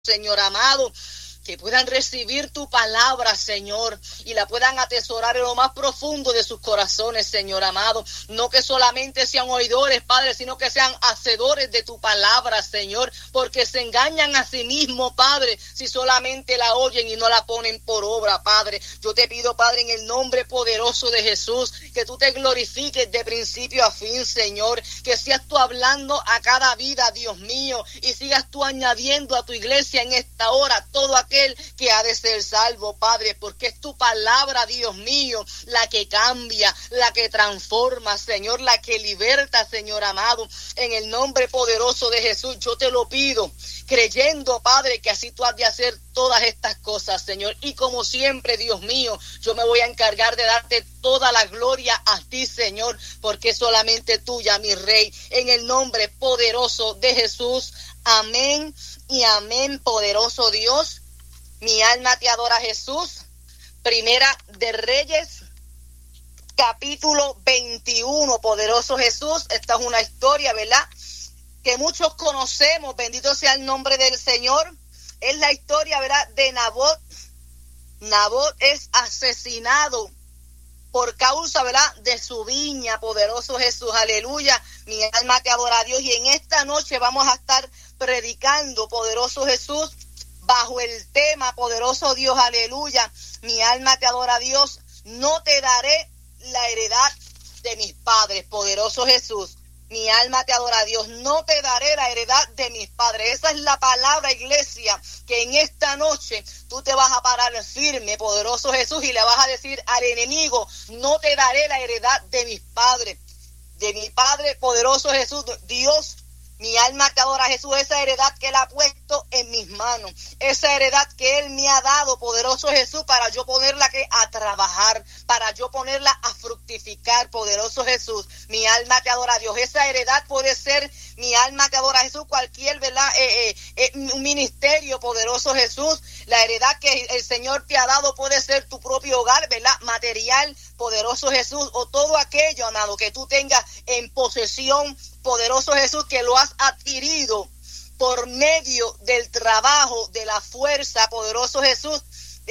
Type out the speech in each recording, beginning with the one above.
Señor amado, que puedan recibir tu palabra, Señor, y la puedan atesorar en lo más profundo de sus corazones, Señor amado. No que solamente sean oidores, Padre, sino que sean hacedores de tu palabra, Señor, porque se engañan a sí mismos, Padre, si solamente la oyen y no la ponen por obra, Padre. Yo te pido, Padre, en el nombre poderoso de Jesús, que tú te glorifiques de principio a fin, Señor, que seas tú hablando a cada vida, Dios mío, y sigas tú añadiendo a tu iglesia en esta hora todo aquel que ha de ser salvo, Padre, porque es tu palabra, Dios mío, la que cambia, la que transforma, Señor, la que liberta, Señor amado. En el nombre poderoso de Jesús, yo te lo pido, creyendo, Padre, que así tú has de hacer todas estas cosas, Señor. Y como siempre, Dios mío, yo me voy a encargar de darte toda la gloria a ti, Señor, porque es solamente tuya, mi Rey. En el nombre poderoso de Jesús, amén y amén, poderoso Dios. Mi alma te adora, Jesús. Primera de Reyes, capítulo 21, poderoso Jesús. Esta es una historia, ¿verdad?, que muchos conocemos. Bendito sea el nombre del Señor. Es la historia, ¿verdad?, de Nabot. Nabot es asesinado por causa, ¿verdad?, de su viña, poderoso Jesús. Aleluya. Mi alma te adora a Dios. Y en esta noche vamos a estar predicando, poderoso Jesús, bajo el tema, poderoso Dios, aleluya. Mi alma te adora a Dios. No te daré la heredad de mis padres, poderoso Jesús. Mi alma te adora a Dios. No te daré la heredad de mis padres. Esa es la palabra, iglesia, que en esta noche tú te vas a parar firme, poderoso Jesús, y le vas a decir al enemigo: no te daré la heredad de mis padres, de mi Padre, poderoso Jesús. Dios, mi alma te adora, Jesús, esa heredad que Él ha puesto en mis manos, esa heredad que Él me ha dado, poderoso Jesús, para yo ponerla a trabajar, para yo ponerla a fructificar, poderoso Jesús. Mi alma te adora, Dios. Esa heredad puede ser, mi alma te adora, Jesús, cualquier, ¿verdad?, un ministerio, poderoso Jesús. La heredad que el Señor te ha dado puede ser tu propio hogar, ¿verdad?, material, poderoso Jesús, o todo aquello, amado, que tú tengas en posesión, poderoso Jesús, que lo has adquirido por medio del trabajo, de la fuerza, poderoso Jesús,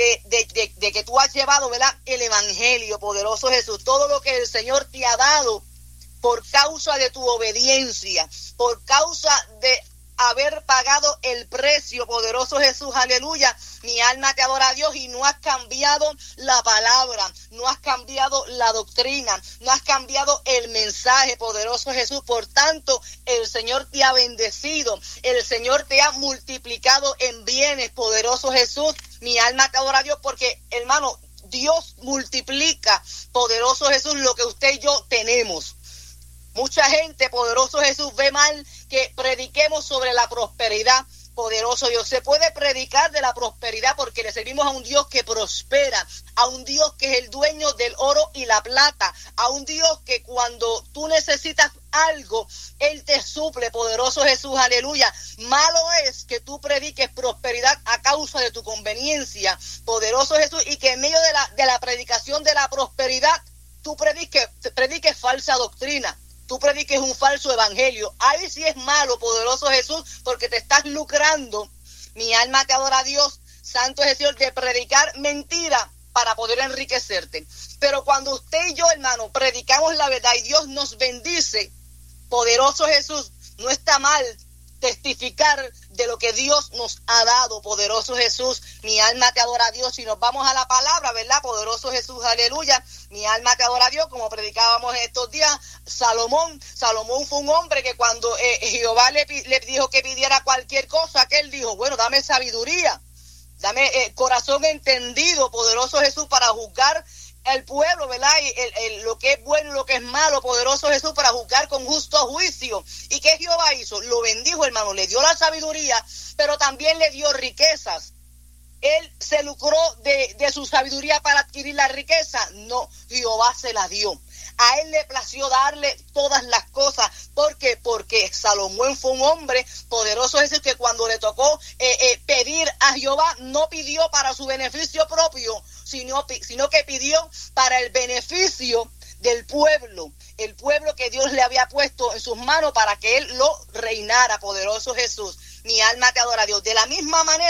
de que tú has llevado, ¿verdad?, el evangelio, poderoso Jesús. Todo lo que el Señor te ha dado por causa de tu obediencia, por causa de haber pagado el precio, poderoso Jesús, aleluya. Mi alma te adora a Dios, y no has cambiado la palabra, no has cambiado la doctrina, no has cambiado el mensaje, poderoso Jesús. Por tanto, el Señor te ha bendecido, el Señor te ha multiplicado en bienes, poderoso Jesús. Mi alma te adora a Dios, porque, hermano, Dios multiplica, poderoso Jesús, lo que usted y yo tenemos. Mucha gente, poderoso Jesús, ve mal que prediquemos sobre la prosperidad, poderoso Dios. Se puede predicar de la prosperidad porque le servimos a un Dios que prospera, a un Dios que es el dueño del oro y la plata, a un Dios que cuando tú necesitas algo, Él te suple, poderoso Jesús, aleluya. Malo es que tú prediques prosperidad a causa de tu conveniencia, poderoso Jesús, y que en medio de la predicación de la prosperidad tú prediques falsa doctrina, tú prediques un falso evangelio. Ahí sí es malo, poderoso Jesús, porque te estás lucrando. Mi alma te adora a Dios, santo es el Señor, de predicar mentira para poder enriquecerte. Pero cuando usted y yo, hermano, predicamos la verdad y Dios nos bendice, poderoso Jesús, no está mal testificar de lo que Dios nos ha dado, poderoso Jesús. Mi alma te adora a Dios. Si nos vamos a la palabra, ¿verdad?, poderoso Jesús, aleluya. Mi alma te adora a Dios, como predicábamos estos días. Salomón fue un hombre que cuando Jehová le dijo que pidiera cualquier cosa, que él dijo: bueno, dame sabiduría, dame corazón entendido, poderoso Jesús, para juzgar el pueblo, ¿verdad?, y lo que es bueno y lo que es malo, poderoso Jesús, para juzgar con justo juicio. ¿Y qué Jehová hizo? Lo bendijo, hermano, le dio la sabiduría, pero también le dio riquezas. Él se lucró de su sabiduría para adquirir la riqueza. No, Jehová se la dio. A él le plació darle todas las cosas. ¿Por qué? Porque Salomón fue un hombre poderoso, es decir, que cuando le tocó pedir a Jehová, no pidió para su beneficio propio, sino que pidió para el beneficio del pueblo, el pueblo que Dios le había puesto en sus manos para que él lo reinara, poderoso Jesús. Mi alma te adora, Dios. De la misma manera